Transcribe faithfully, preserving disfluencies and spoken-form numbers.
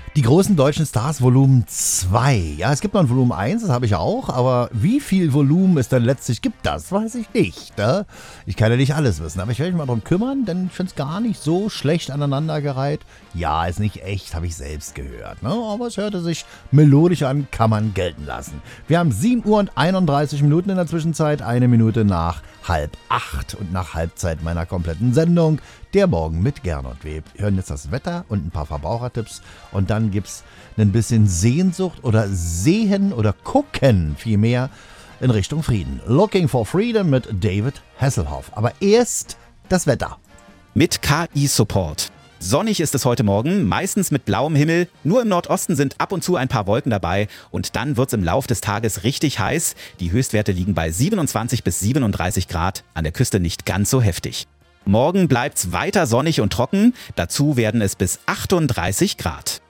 Die großen deutschen Stars Volumen zwei. Ja, es gibt noch ein Volumen eins, das habe ich auch, aber wie viel Volumen es dann letztlich gibt, das weiß ich nicht. Ne? Ich kann ja nicht alles wissen, aber ich werde mich mal drum kümmern, denn ich finde es gar nicht so schlecht aneinandergereiht. Ja, ist nicht echt, habe ich selbst gehört, ne? Aber es hörte sich melodisch an, kann man gelten lassen. Wir haben sieben Uhr und einunddreißig Minuten in der Zwischenzeit, eine Minute nach halb acht und nach Halbzeit meiner kompletten Sendung. Der Morgen mit Gernot Web. Wir hören jetzt das Wetter und ein paar Verbrauchertipps und dann gibt's ein bisschen Sehnsucht oder Sehen oder Gucken vielmehr in Richtung Frieden. Looking for Freedom mit David Hasselhoff. Aber erst das Wetter. Mit K I-Support. Sonnig ist es heute Morgen, meistens mit blauem Himmel. Nur im Nordosten sind ab und zu ein paar Wolken dabei und dann wird's im Lauf des Tages richtig heiß. Die Höchstwerte liegen bei siebenundzwanzig bis siebenunddreißig Grad, an der Küste nicht ganz so heftig. Morgen bleibt's weiter sonnig und trocken, dazu werden es bis achtunddreißig Grad.